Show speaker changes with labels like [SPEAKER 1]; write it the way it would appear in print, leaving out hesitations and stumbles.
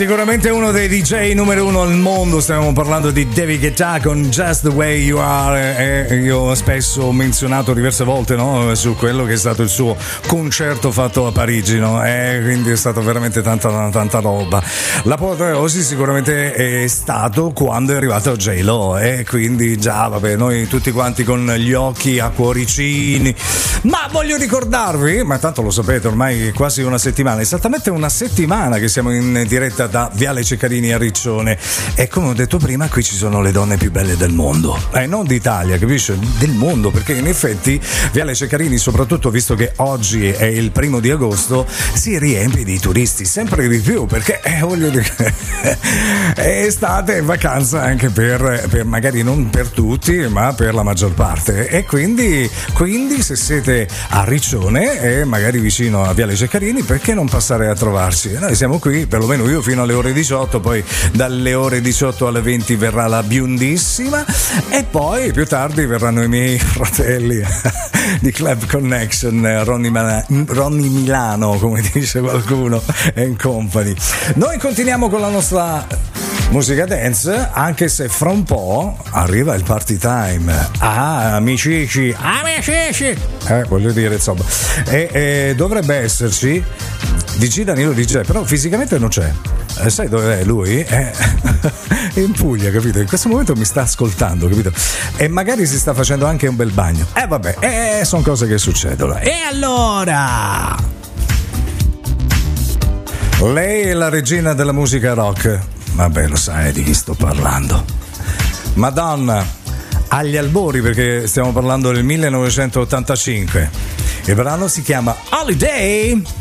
[SPEAKER 1] Sicuramente uno dei DJ numero uno al mondo, stiamo parlando di David Guetta con Just the Way You Are, e io ho spesso menzionato diverse volte, no, su quello che è stato il suo concerto fatto a Parigi, no? Quindi è stata veramente tanta roba. L'apoteosi sicuramente è stato quando è arrivato J-Lo, e quindi già vabbè, noi tutti quanti con gli occhi a cuoricini, ma voglio ricordarvi, ma tanto lo sapete ormai è quasi una settimana, esattamente una settimana che siamo in diretta da Viale Ceccarini a Riccione, e come ho detto prima qui ci sono le donne più belle del mondo, non d'Italia, capisci? Del mondo, perché in effetti Viale Ceccarini, soprattutto visto che oggi è il 1° di agosto, si riempie di turisti sempre di più, perché voglio dire è estate e vacanza anche per magari non per tutti ma per la maggior parte, e quindi se siete a Riccione e magari vicino a Viale Ceccarini, perché non passare a trovarci? Noi siamo qui, perlomeno io fino alle ore 18, poi dalle ore 18 alle 20 verrà la biondissima, e poi più tardi verranno i miei fratelli di Club Connection, Ronny Milano, come dice qualcuno, e company. Noi continuiamo con la nostra musica dance, anche se fra un po' arriva il party time. Amici, voglio dire, insomma, e dovrebbe esserci DJ Danilo DJ, però fisicamente non c'è. Sai dove è lui? È in Puglia, capito? In questo momento mi sta ascoltando, capito? E magari si sta facendo anche un bel bagno. Vabbè, sono cose che succedono. E allora, lei è la regina della musica rock. Vabbè, lo sai di chi sto parlando. Madonna, agli albori, perché stiamo parlando del 1985. Il brano si chiama Holiday.